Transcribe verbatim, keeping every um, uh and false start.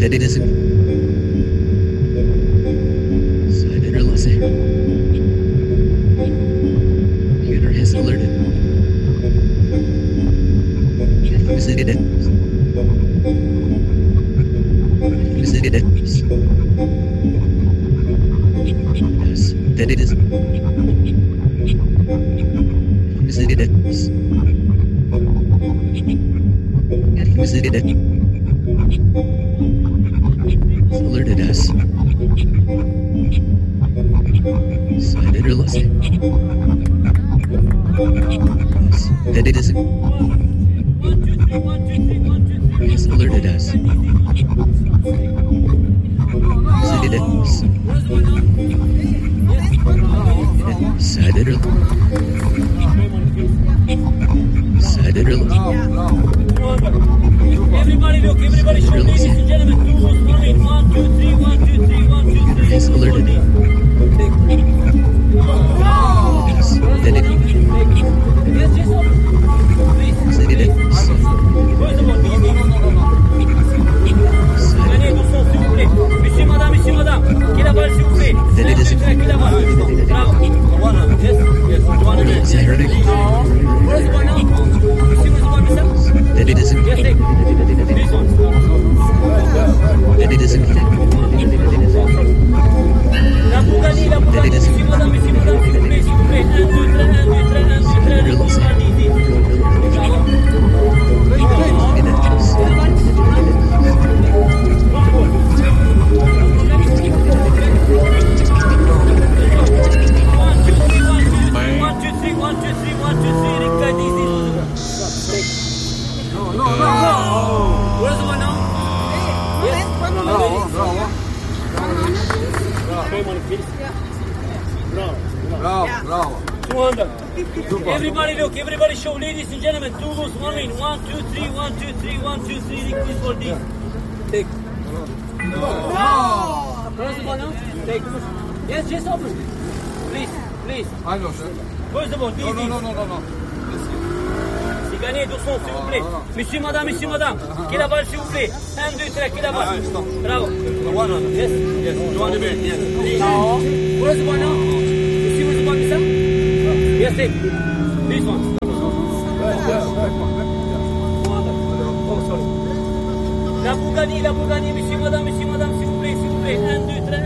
that it isn't. Side interlacing. Computer has alerted. Visited it. Visited it. Yes, that it isn't. Visited it. Visited it. Alerted us. Side interlacing. Yes, that it isn't. Has alerted us. Visited us. Side interlacing. Side interlacing. Everybody look, everybody show, ladies and gentlemen, two moves coming. One, two, three, one, two, three, one, two, three. Has alerted. Yes, that it isn't. Yes, yes, sir. Please. Visited us. Where's the ball? Gagnez doucement, s'il vous plaît. Monsieur, madame, monsieur, madame. Qui la balle, s'il vous plaît? That it isn't. Qui la balle? Bravo. One, yes, yes. One, yes. Is that ready? Where's the ball now? Monsieur, where's the ball, mister? That it isn't. Yes, take. This one. That it isn't. La Bouganie, la Bouganie, monsieur, madame, monsieur, madame, s'il vous plaît, s'il vous plaît. un, deux, trois, un, deux, trois, un, deux, trois, un, deux, trois, bravo. One, two, three, one, two, three, one, two, three, Rick, easy. No, no, no. Where's the one now? Yes. Bravo, bravo. Bravo, bravo, bravo. two hundred. Everybody look, everybody show, ladies and gentlemen. Two moves, one win. One, two, three, one, two, three, one, two, three. Request for this. Take. No. Where's the ball now? Take. Yes, just open. Please, please. I know, sir. Where's the ball? No, no, no, no, no, no. C'est gagné, doucement, s'il vous plaît. Monsieur, madame, monsieur, madame. Qui la balle, s'il vous plaît? un, deux, trois, qui la balle? Bravo. Yes, yes. You want to be? Yes. No. Where's the ball now? You see where's the ball, mister? Yes, take. This one. Oh, sorry. La Bouganie, la Bouganie, monsieur, madame, monsieur, madame, s'il vous plaît, s'il vous plaît. un, deux, trois,